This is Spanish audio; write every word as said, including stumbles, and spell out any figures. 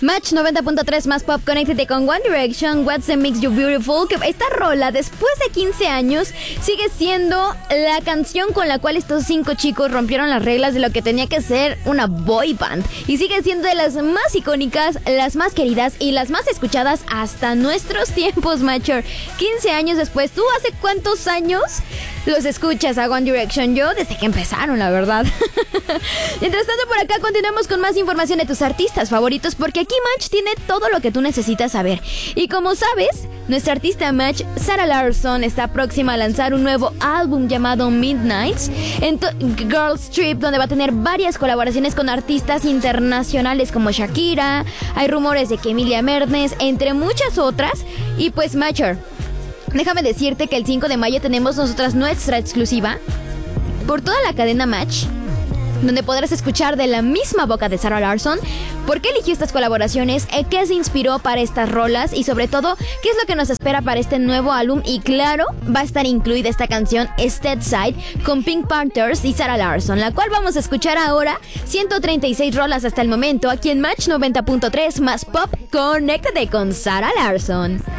Match noventa punto tres más pop, conéctate con One Direction, What's That Makes You Beautiful. Que esta rola, después de quince años, sigue siendo la canción con la cual estos cinco chicos rompieron las reglas de lo que tenía que ser una boy band. Y sigue siendo de las más icónicas, las más queridas y las más escuchadas hasta nuestros tiempos, Matcher. quince años después, ¿tú hace cuántos años los escuchas a One Direction? Yo desde que empezaron, la verdad. Mientras tanto, por acá continuamos con más información de tus artistas favoritos, porque aquí Match tiene todo lo que tú necesitas saber. Y como sabes, nuestra artista Match, Sarah Larsson, está próxima a lanzar un nuevo álbum llamado Midnights en Girls Trip, donde va a tener varias colaboraciones con artistas internacionales como Shakira. Hay rumores de que Emilia Mernes, entre muchas otras. Y pues Matcher, déjame decirte que el cinco de mayo tenemos nosotras nuestra exclusiva por toda la cadena Match, donde podrás escuchar de la misma boca de Sarah Larsson por qué eligió estas colaboraciones, qué se inspiró para estas rolas y sobre todo qué es lo que nos espera para este nuevo álbum. Y claro, va a estar incluida esta canción Steadside con Pink Panthers y Sarah Larsson, la cual vamos a escuchar ahora. ciento treinta y seis rolas hasta el momento aquí en Match noventa punto tres más pop. Conéctate con Sarah Larsson.